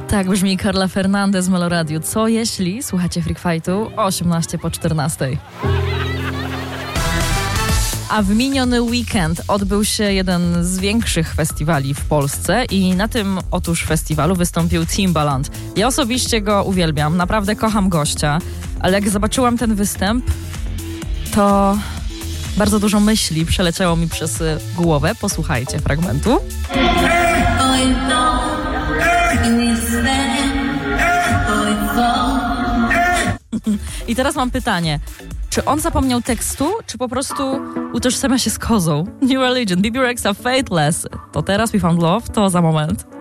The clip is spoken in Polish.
Tak brzmi Carla Fernandez z Meloradiu. Co jeśli słuchacie Freak Fightu 18:14? A w miniony weekend odbył się jeden z większych festiwali w Polsce i na tym otóż festiwalu wystąpił Timbaland. Ja osobiście go uwielbiam, naprawdę kocham gościa, ale jak zobaczyłam ten występ, to bardzo dużo myśli przeleciało mi przez głowę. Posłuchajcie fragmentu. I teraz mam pytanie. Czy on zapomniał tekstu, czy po prostu utożsamia się z kozą? New Religion, BB Rexa, Faithless. To teraz We Found Love, to za moment.